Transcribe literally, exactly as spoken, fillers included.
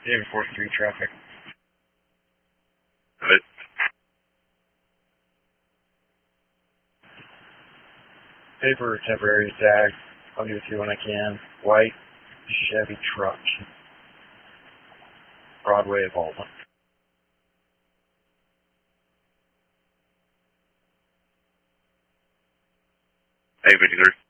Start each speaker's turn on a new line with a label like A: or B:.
A: David four three traffic.
B: Good.
A: Paper temporary tag. I'll give it to you when I can. White Chevy truck. Broadway of Alton.
B: Hey, fifty-three.